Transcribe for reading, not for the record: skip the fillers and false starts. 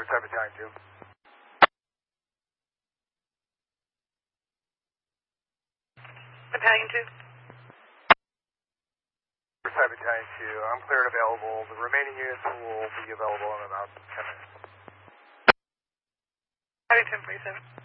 Cyber Battalion 2. Battalion 2. Cyber Battalion 2, I'm cleared available. The remaining units will be available in about 10 minutes. Paddington 47.